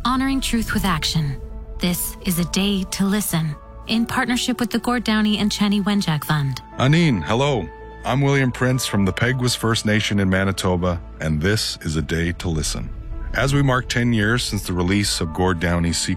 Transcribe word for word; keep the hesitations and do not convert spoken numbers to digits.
honoring truth with action. This is a day to listen, in partnership with the Gord Downie and Chenny Wenjack Fund. Aneen, hello. I'm William Prince from the Peguis First Nation in Manitoba, and this is a day to listen. As we mark ten years since the release of Gord Downie's C